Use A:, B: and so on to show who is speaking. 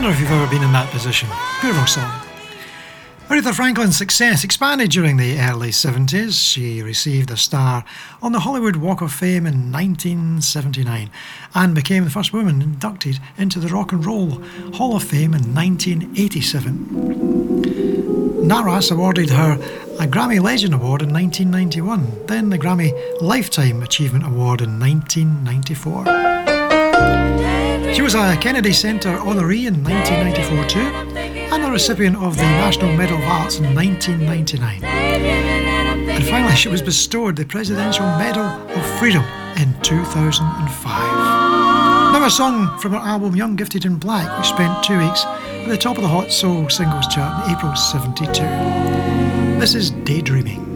A: wonder if you've ever been in that position. Beautiful song. Aretha Franklin's success expanded during the early 70s. She received a star on the Hollywood Walk of Fame in 1979 and became the first woman inducted into the Rock and Roll Hall of Fame in 1987. NARAS awarded her a Grammy Legend Award in 1991, then the Grammy Lifetime Achievement Award in 1994. She was a Kennedy Center honoree in 1994 too, and a recipient of the National Medal of Arts in 1999. And finally, she was bestowed the Presidential Medal of Freedom in 2005. Now a song from her album Young, Gifted and Black, which spent 2 weeks at the top of the Hot Soul Singles Chart in April '72. This is Daydreaming.